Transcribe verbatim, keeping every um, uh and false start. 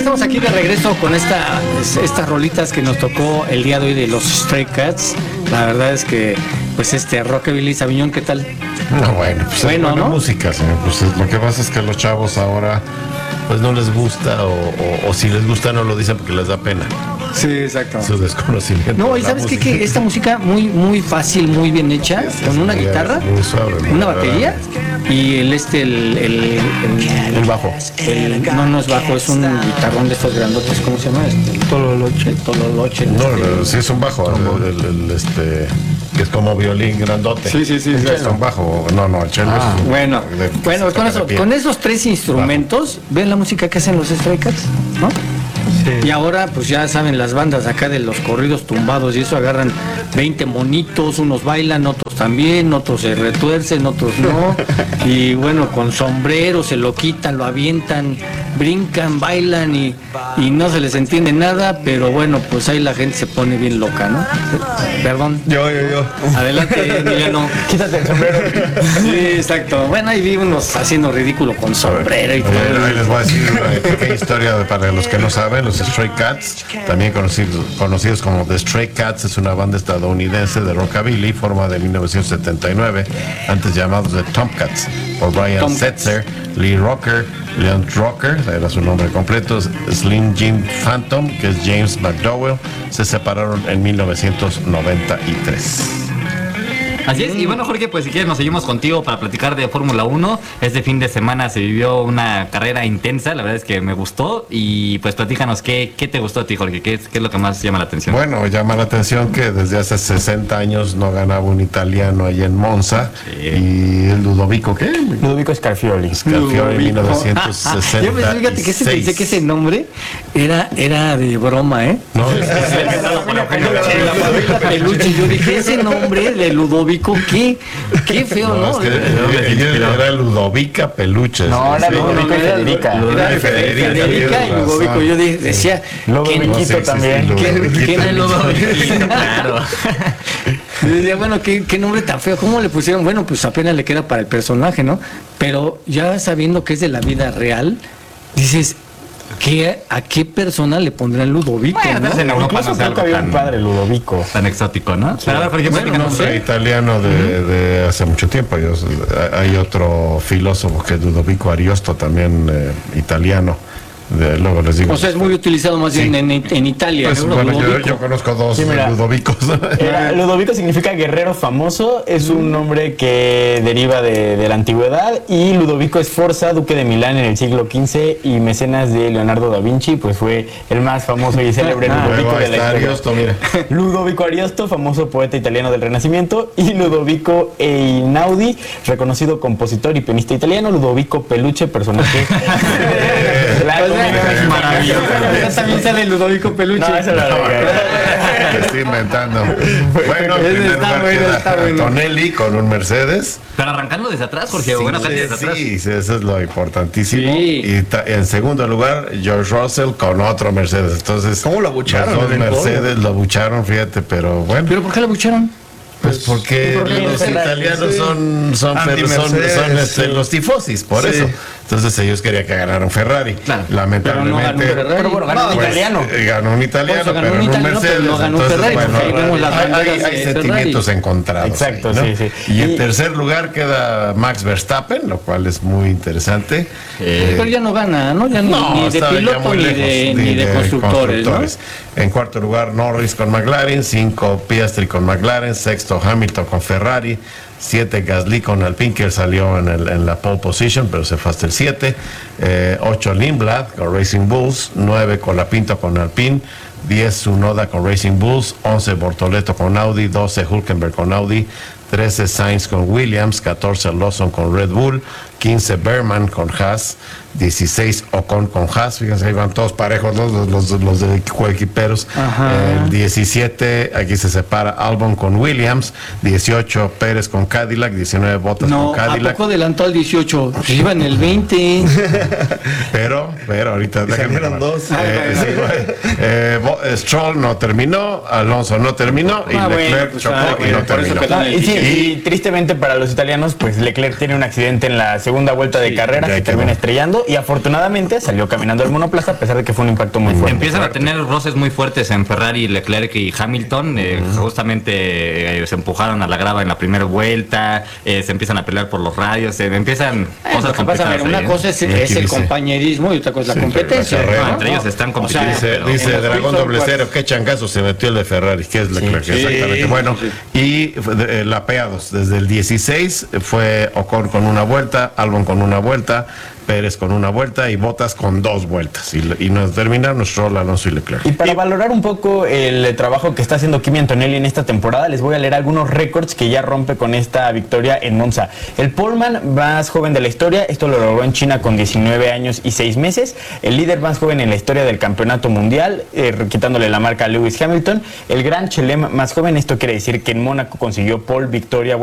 estamos aquí de regreso con esta, estas rolitas que nos tocó el día de hoy de los Stray Cats. La verdad es que, pues este Rockabilly Sabiñón, ¿qué tal? No, bueno, pues bueno, es buena ¿no? música, señor. Pues lo que pasa es que los chavos ahora pues no les gusta o, o, o si les gusta no lo dicen porque les da pena. Sí, exacto. Su desconocimiento. No, y sabes qué, que esta música muy muy fácil, muy bien hecha, es, con es una muy, guitarra, muy suave, una ¿no? batería y el este el el, el, el bajo. El, no, no es bajo, es un guitarrón de estos grandotes, ¿cómo se llama? Este, el tololoche, tololoche. No, este, no, sí es un bajo, el, el, el, este que es como violín grandote. Sí, sí, sí. Es, sí es un bajo. No, no, el cello ah, es un, bueno, de, bueno, con eso, con esos tres instrumentos, ven la música que hacen los Stray Cats, ¿no? Sí. Y ahora, pues ya saben, las bandas acá de los corridos tumbados y eso agarran veinte monitos, unos bailan, otros también, otros se retuercen, otros no. Y bueno, con sombrero se lo quitan, lo avientan, brincan, bailan y, y no se les entiende nada, pero bueno, pues ahí la gente se pone bien loca, ¿no? Perdón. Yo, yo, yo. Adelante, Emiliano. Quítate el sombrero. Sí, exacto. Bueno, ahí vi unos haciendo ridículo con sombrero y todo. Ahí les voy a decir una pequeña historia para los que no saben. Los Stray Cats, también conocidos, conocidos como The Stray Cats, es una banda estadounidense de rockabilly formada en mil novecientos setenta y nueve, antes llamados The Tomcats, por Brian Tom Setzer, Lee Rocker, Leon Rocker, era su nombre completo, Slim Jim Phantom, que es James McDowell. Se separaron en mil novecientos noventa y tres. Así es, y bueno, Jorge, pues si quieres nos seguimos contigo para platicar de Fórmula uno. Este fin de semana se vivió una carrera intensa, la verdad es que me gustó, y pues platícanos, ¿qué, qué te gustó a ti, Jorge? ¿Qué es, qué es lo que más llama la atención? Bueno, llama la atención que desde hace sesenta años no ganaba un italiano ahí en Monza, sí. Y el Ludovico, ¿qué? Ludovico Scarfioli. Scarfioli en mil novecientos sesenta y seis. Yo pensé, fíjate que ese, pensé que ese nombre era, era de broma, ¿eh? No, es que se inventado por Eugenio Peluche. Yo dije, ese nombre de Ludovico, ¿qué? Qué feo, ¿no? ¿no? Es que ella era Ludovica Peluches. No, era Ludovico y Federica. Era Federica y Ludovico. Yo decía, Ludoviquito también. ¿Qué era Ludoviquito? Claro. Yo decía, bueno, ¿qué, qué nombre tan feo. ¿Cómo le pusieron? Bueno, pues apenas le queda para el personaje, ¿no? Pero ya sabiendo que es de la vida real, dices, ¿qué, ¿a qué persona le pondrán Ludovico? Bueno, ¿no? en Europa no creo que había un padre Ludovico tan exótico, ¿no? Sí. Pero a ver, por ejemplo, bueno, no sé, italiano de, de hace mucho tiempo. Yo, hay otro filósofo que es Ludovico Ariosto, también eh, italiano. De, luego les digo. O sea, es muy utilizado más bien sí. en, en Italia. Pues, bueno, yo, yo conozco dos sí, mira, Ludovicos. Era, Ludovico significa guerrero famoso, es un nombre que deriva de, de la antigüedad, y Ludovico Sforza, duque de Milán en el siglo quince y mecenas de Leonardo da Vinci, pues fue el más famoso y célebre ah, Ludovico de la historia. Ariosto, mira. Ludovico Ariosto, famoso poeta italiano del Renacimiento, y Ludovico Einaudi, reconocido compositor y pianista italiano. Ludovico Peluche, personaje la es maravilloso. También sale Ludovico Peluche. No, eso no, no, estoy inventando. Bueno, en primer lugar bueno, queda bueno. Antonelli con un Mercedes. Pero arrancando desde atrás, Jorge. Sí, bueno, casi sí, desde atrás. Sí, eso es lo importantísimo. Sí. Y ta, en segundo lugar, George Russell con otro Mercedes. Entonces, ¿cómo lo abucharon? Los dos Mercedes podio? Lo abucharon, fíjate, pero bueno. ¿Pero por qué lo abucharon? Pues porque ¿por los italianos sí. son son, son, son este, sí. los tifosis, por sí. eso. Entonces ellos querían que ganara un Ferrari. Claro. Lamentablemente. Pero, no ganó un pero bueno, ganó no, un pues, italiano. Ganó un italiano, ganó pero un, italiano, un Mercedes. Pero no ganó entonces, Ferrari, bueno, ahí vemos las hay, hay, hay sentimientos Ferrari. Encontrados. Exacto, ahí, ¿no? sí, sí. Y en tercer lugar queda Max Verstappen, lo cual es muy interesante. Eh, pero ya no gana, ¿no? Ya no, ni de piloto ni lejos, de, ni ni de, de constructores. constructores. ¿no? En cuarto lugar, Norris con McLaren. Cinco, Piastri con McLaren. Sexto, Hamilton con Ferrari. siete Gasly con Alpine, que él salió en, el, en la pole position, pero se fue hasta el siete. Eh, ocho Lindblad con Racing Bulls. nueve Colapinto con Alpine. diez Tsunoda con Racing Bulls. once Bortoleto con Audi. doce Hülkenberg con Audi. trece Sainz con Williams. catorce Lawson con Red Bull. quince Berman con Haas. dieciséis Ocon con Haas, fíjense, ahí van todos parejos, ¿no? los, los, los de coequiperos. El diecisiete, aquí se separa Albon con Williams. dieciocho Pérez con Cadillac. diecinueve Bottas no, con Cadillac. ¿A poco adelantó al dieciocho? Se iba en el veinte. pero, pero ahorita salieron dos. Eh, sí, eh, eh, Stroll no terminó, Alonso no terminó y ah, Leclerc bueno, pues, chocó ah, y no terminó. Ah, y, sí, y, y tristemente para los italianos, pues Leclerc tiene un accidente en la segunda vuelta de sí, carrera, se termina estrellando. y afortunadamente salió caminando el monoplaza a pesar de que fue un impacto muy fuerte. Empiezan a tener roces muy fuertes en Ferrari, Leclerc y Hamilton. Eh, uh-huh. Justamente eh, se empujaron a la grava en la primera vuelta, eh, se empiezan a pelear por los radios, eh, empiezan eh, cosas complicadas. Pasa, una ahí, cosa es, es el compañerismo y otra cosa es sí, la competencia. La ¿no? Entre ellos están compitiendo. O sea, dice dice Dragón Doble Cero, qué changazo se metió el de Ferrari, que es Leclerc, sí, exactamente. Sí, bueno, sí. y eh, lapeados, desde el dieciséis fue Ocon con una vuelta, Albon con una vuelta, Pérez con una vuelta y Bottas con dos vueltas. Y, y nos terminaron Stroll, Alonso y Leclerc. Y para y, valorar un poco el trabajo que está haciendo Kimi Antonelli en esta temporada, les voy a leer algunos récords que ya rompe con esta victoria en Monza. El poleman más joven de la historia, esto lo logró en China con diecinueve años y seis meses. El líder más joven en la historia del campeonato mundial, eh, quitándole la marca a Lewis Hamilton. El gran Chelem más joven, esto quiere decir que en Mónaco consiguió pole, victoria,